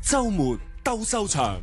週末鬥獸場。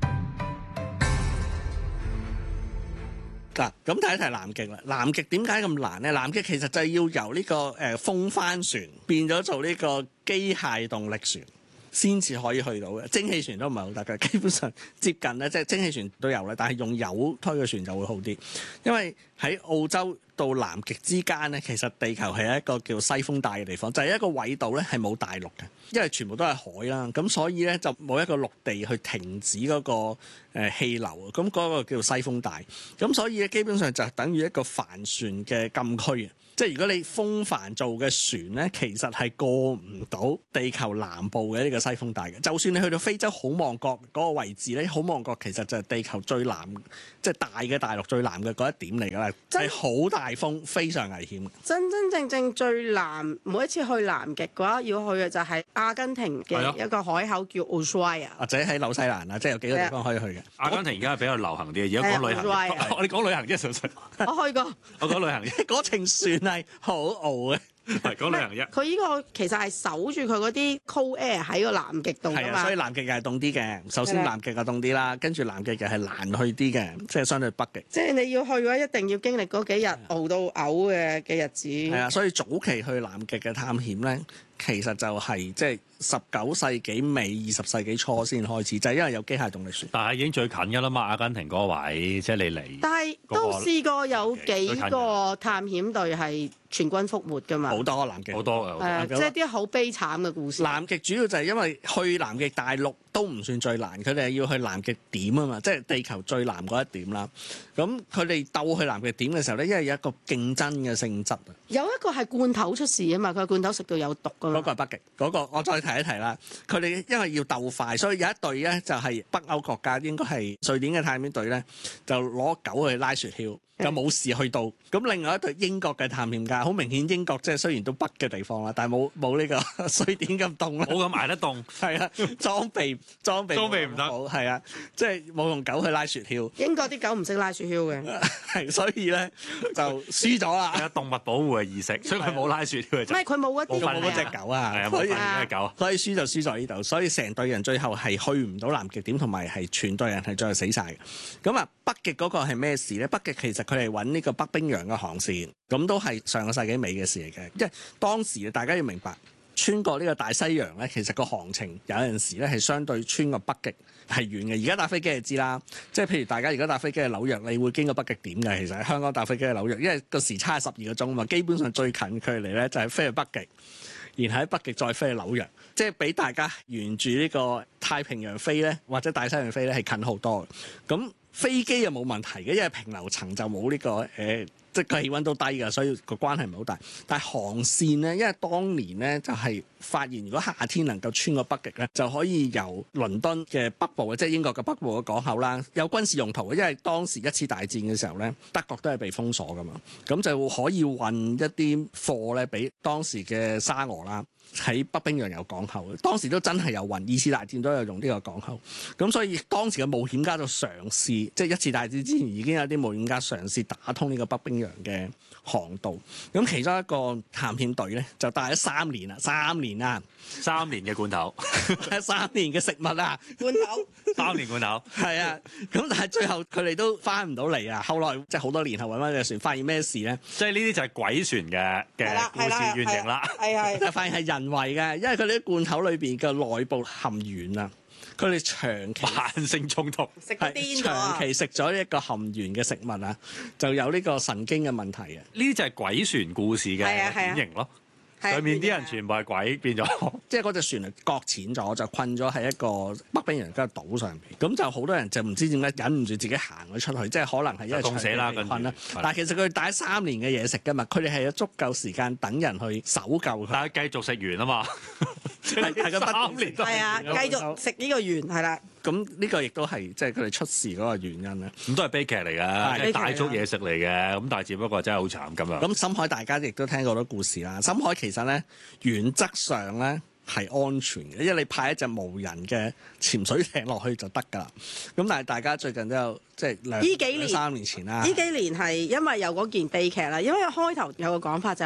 嗱，咁睇一睇南極啦。南極點解咁難呢？南極其實就係要由呢個風帆船變咗做呢個機械動力船，先至可以去到嘅。蒸汽船都唔係好得嘅，基本上接近咧，即係蒸汽船都有咧，但係用油推嘅船就會好啲。因為喺澳洲到南極之間咧，其實地球係一個叫西風帶嘅地方，就係一個緯度咧係冇大陸嘅，因為全部都係海啦，咁所以咧就冇一個陸地去停止嗰個氣流，咁嗰個叫西風帶，咁所以咧基本上就等於一個帆船嘅禁區啊！即係如果你風帆做嘅船咧，其實係過唔到地球南部嘅呢個西風帶嘅。就算你去到非洲好望角嗰個位置咧，好望角其實就係地球最南，即係大嘅大陸最南嘅嗰一點嚟㗎啦，係好大風，非常危險。 真真正正最南，每一次去南極嘅話，要去嘅就係阿根廷嘅一個海口叫 Ushuaia， 或者喺紐西蘭啊，即係有幾個地方可以去嘅。 阿根廷而家係比較流行啲，而家講旅行，我哋講旅行啫，純粹。 我去過， 我講旅行啫， 嗰程船係好傲嘅。 係講旅行啫。 佢呢個其實係守住佢嗰啲 cold air 喺個南極度㗎嘛。 係啊，所以南極又係凍啲嘅。首先南極就凍啲啦，跟住南極又係難去啲嘅，即係相對北極。 即係你要去嘅話，一定要經歷嗰幾日熬到嘔嘅日子。 係啊，所以早期去南極嘅探險咧，其實就係即係19世紀尾20世紀初先開始，就係因為有機械動力船。 但係已經最近㗎啦嘛，阿根廷嗰個位，即係你嚟。 但係都試過有幾個探險隊係全軍覆沒㗎嘛。 好多南極， 好多嘅。 係啊，即係啲好悲慘嘅故事。 南極主要就係因為去南極大陸都唔算最難，佢哋係要去南極點啊嘛，即係地球最南嗰一點啦。咁佢哋鬥去南極點嘅時候咧，因為有一個競爭嘅性質啊。 有一個係罐頭出事啊嘛，佢罐頭食到有毒㗎嘛。 嗰個係北極，嗰個我再提一提啦。佢哋因為要鬥快，所以有一隊咧就係北歐國家，應該係瑞典嘅探險隊咧，就攞狗去拉雪橇，就冇事去到。咁另外一隊英國嘅探險家，好明顯英國即係雖然都北嘅地方啦，但係冇呢個瑞典咁凍啦， 冇咁捱得凍。 係啊，裝備唔得，係啊，即係冇用狗去拉雪橇。 英國啲狗唔識拉雪橇嘅， 係所以咧就輸咗啦。 係啊，動物保護嘅意識，所以佢冇拉雪橇。 唔係佢冇一啲冇嗰隻狗啊， 係啊，冇嗰隻狗。 所以輸就輸在呢度，所以成隊人最後係去唔到南極點，同埋係全隊人係最後死晒嘅。咁啊，北極嗰個係咩事咧？北極其實佢哋揾呢個北冰洋嘅航線，咁都係上個世紀尾嘅事嚟嘅。因為當時大家要明白，穿過呢個大西洋咧，其實個航程有陣時咧係相對穿過北極係遠嘅。而家搭飛機就知啦，即係譬如大家而家搭飛機去紐約，你會經過北極點嘅。其實喺香港搭飛機去紐約，因為個時差係12個鐘啊嘛，基本上最近距離咧就係飛去北極，然後喺北極再飛去紐約，即係比大家沿住呢個太平洋飛咧，或者大西洋飛咧係近好多嘅。咁飛機又冇問題嘅，因為平流層就冇呢個即係個氣温都低㗎，所以個關係唔係好大。但係航線咧，因為當年咧就係發現，如果夏天能夠穿過北極咧，就可以由倫敦嘅北部，即係英國嘅北部嘅港口啦，有軍事用途嘅。因為當時一次大戰嘅時候咧，德國都係被封鎖㗎嘛，咁就可以運一啲貨咧俾當時嘅沙俄啦。喺北冰洋有港口，當時都真係有運，二次大戰都有用呢個港口，咁所以當時嘅冒險家就嘗試，即係一次大戰之前已經有啲冒險家嘗試打通呢個北冰洋嘅航道。咁其中一個探險隊咧就帶咗3年啦，3年嘅罐頭 ，3年嘅食物啊， 罐頭 ，3年罐頭， 係啊，咁但係最後佢哋都翻唔到嚟啊！後來即係好多年後揾翻隻船，發現咩事咧？ 即係呢啲就係鬼船嘅故事原型啦。 係發現係人為嘅，因為佢哋啲罐頭裏邊嘅內部含鉛啊，佢哋長期慢性中毒， 食到癲咗長期食咗一個含鉛嘅食物啊，就有呢個神經嘅問題啊！ 呢啲就係鬼船故事嘅典型咯。上面啲人全部係鬼變咗， 即係嗰隻船擱淺咗，就困咗喺一個北冰洋嘅島上邊。咁就好多人就唔知點解忍唔住自己行咗出去，即係可能係因為凍死啦， 被困啦。但係其實佢哋帶3年嘅嘢食㗎嘛，佢哋係有足夠時間等人去搜救佢。 但係繼續食完啊嘛， 係個3年係啊，繼續食呢個圓係啦。 咁呢個亦都係即係佢哋出事嗰個原因咧。 咁都係悲劇嚟㗎，即係帶足嘢食嚟嘅。咁但係只不過真係好慘咁樣。 咁深海大家亦都聽過好多故事啦。深海其實咧原則上咧係安全嘅，因為你派一隻無人嘅潛水艇落去就得㗎啦。咁但係大家最近都有即係2-3年前啦。 呢幾年係因為有嗰件悲劇啦，因為開頭有個講法就係話。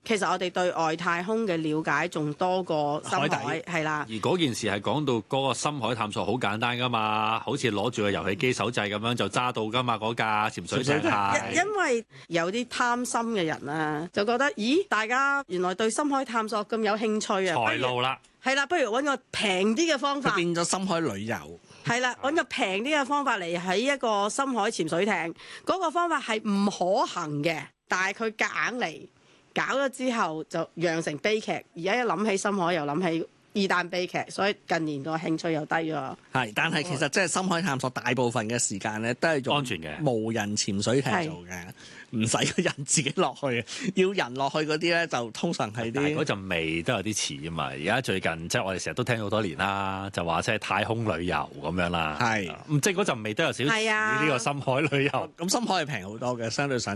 其實我哋對外太空嘅了解仲多過深海，係啦。 而嗰件事係講到嗰個深海探索好簡單噶嘛，好似攞住個遊戲機手掣咁樣就揸到噶嘛，嗰架潛水艇係。 因為有啲貪心嘅人啊，就覺得咦，大家原來對深海探索咁有興趣啊， 財路啦， 係啦，不如揾個平啲嘅方法， 變咗深海旅遊。 係啦，揾個平啲嘅方法嚟喺一個深海潛水艇，嗰個方法係唔可行嘅，但係佢夾硬嚟搞咗之後就釀成悲劇。而家一諗起深海又諗起二彈悲劇，所以近年個興趣又低咗。 係，但係其實即係深海探索大部分嘅時間咧，都係用安全嘅無人潛水艇做嘅，唔使個人自己落去。要人落去嗰啲咧，就通常係啲嗰陣味都有啲似啊嘛。而家最近即係我哋成日都聽好多年啦，就話即係太空旅遊咁樣啦。 係， 即係嗰陣味都有少少似呢個深海旅遊。 咁深海係平好多嘅，相對上。